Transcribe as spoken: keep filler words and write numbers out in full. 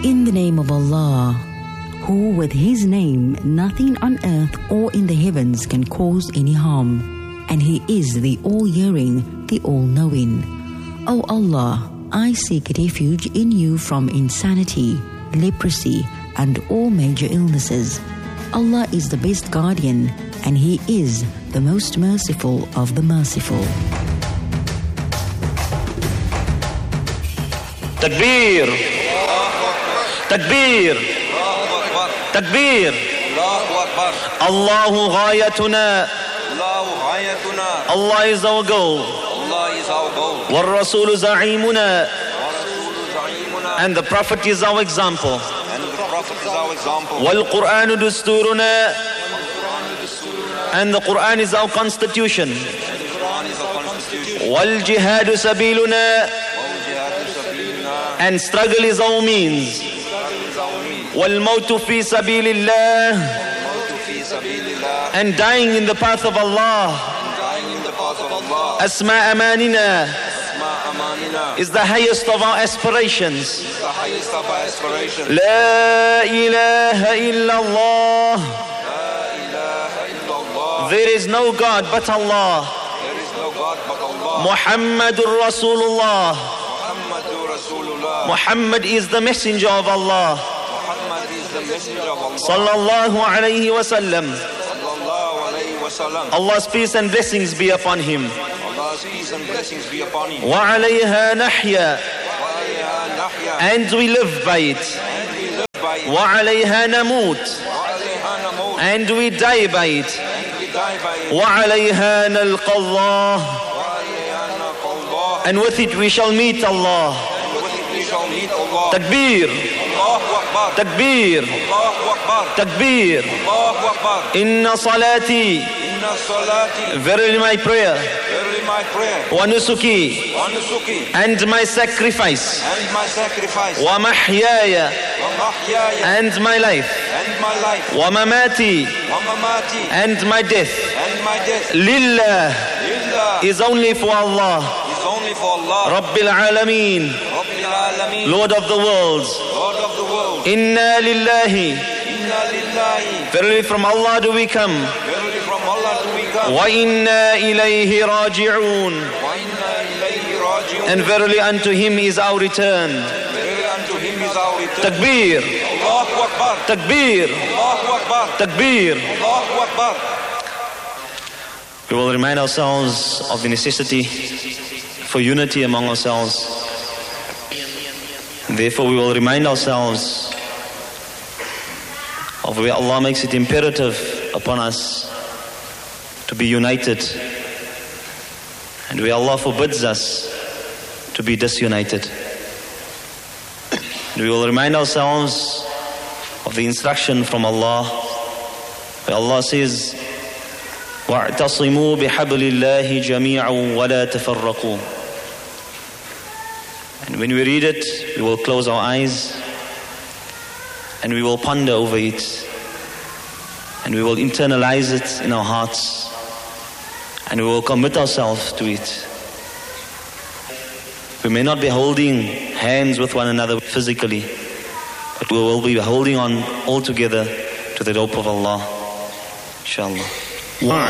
In the name of Allah, who with His name nothing on earth or in the heavens can cause any harm, and He is the all-hearing, the all-knowing. O Allah, I seek refuge in You from insanity, leprosy, and all major illnesses. Allah is the best guardian, and He is the most merciful of the merciful. Takbir! Takbir! Takbir! Allahu ghayatuna. Allah is our goal. Wa Rasulu za'imuna. And the Prophet is our example. Wal Qur'anu dusturuna. And the Qur'an is our constitution. Wal jihadu sabiluna. And struggle is our means. Wal mautu fi sabilillah. And dying in the path of Allah. Asma amanina is the highest of our aspirations. La ilaha illallah. There is no God but Allah. Muhammadur Rasulullah. Muhammad is the messenger of Allah. Sallallahu alayhi wa sallam. Allah's peace and blessings be upon him. Wa alayha nahya. And we live by it. Wa alayha namut. And we die by it. Wa alayha nalqa Allah. And with it we shall meet Allah. Takbir. Takbir. Takbir. Inna salati. Verily my prayer. Wa nusuki. And my sacrifice. Wa mahyaya. And my life. Wa mamati. And my death. Lillah is only for Allah. Rabbil alameen. Lord of the worlds. Inna lillahi. Verily from Allah do we come. Wa inna ilayhi raji'un. And verily unto Him is our return. Takbir. Takbir. Takbir. We will remind ourselves of the necessity for unity among ourselves. Therefore we will remind ourselves of where Allah makes it imperative upon us to be united, and where Allah forbids us to be disunited. And we will remind ourselves of the instruction from Allah, where Allah says, وَاعْتَصِمُوا بِحَبْلِ اللَّهِ جَمِيعًا وَلَا تَفَرَّقُوا. And when we read it, we will close our eyes and we will ponder over it, and we will internalize it in our hearts, and we will commit ourselves to it. We may not be holding hands with one another physically, but we will be holding on all together to the rope of Allah, inshallah.